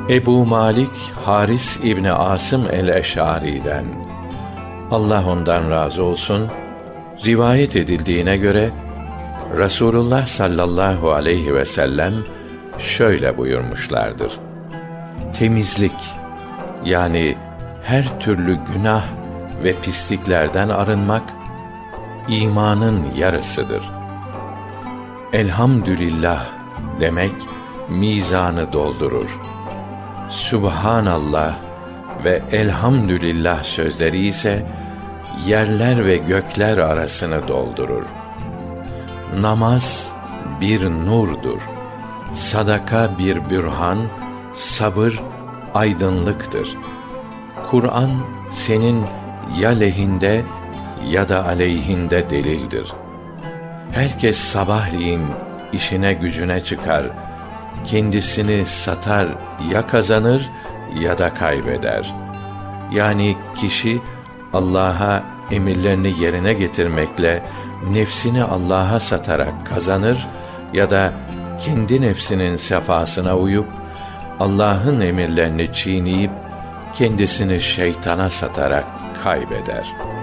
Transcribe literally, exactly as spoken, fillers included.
Ebu Malik Haris İbni Asım el-Eş'ari'den, Allah ondan razı olsun, rivayet edildiğine göre Resulullah sallallahu aleyhi ve sellem şöyle buyurmuşlardır: temizlik, yani her türlü günah ve pisliklerden arınmak imanın yarısıdır. Elhamdülillah demek mizanı doldurur. Subhanallah ve elhamdülillah sözleri ise yerler ve gökler arasını doldurur. Namaz bir nurdur. Sadaka bir bürhan, sabır aydınlıktır. Kur'an senin ya lehinde ya da aleyhinde delildir. Herkes sabahleyin işine gücüne çıkar, kendisini satar, ya kazanır ya da kaybeder. Yani kişi Allah'a emirlerini yerine getirmekle nefsini Allah'a satarak kazanır ya da kendi nefsinin sefasına uyup Allah'ın emirlerini çiğneyip kendisini şeytana satarak kaybeder.